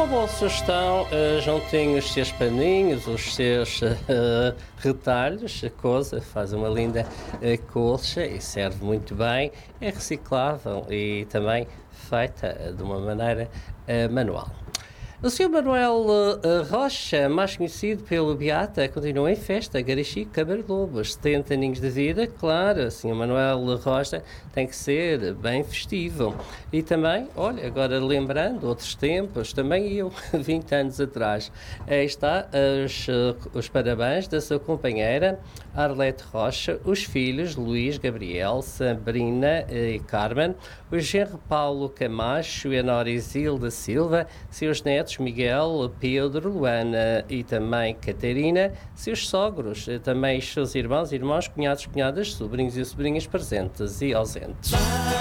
uma boa sugestão, juntem os seus paninhos, os seus retalhos, a coisa faz uma linda colcha e serve muito bem, é reciclável e também feita de uma maneira manual. O Sr. Manuel Rocha, mais conhecido pelo Beata, continua em festa, Garachico, Câmara de Lobos, 70 aninhos de vida, claro, o Sr. Manuel Rocha tem que ser bem festivo. E também, olha, agora lembrando outros tempos, também eu, 20 anos atrás, aí está os parabéns da sua companheira, Arlete Rocha, os filhos, Luís, Gabriel, Sabrina e Carmen, o genro Paulo Camacho e a Nora Isilda Silva, seus netos Miguel, Pedro, Luana e também Catarina, seus sogros, também os seus irmãos, cunhados, cunhadas, sobrinhos e sobrinhas presentes e ausentes.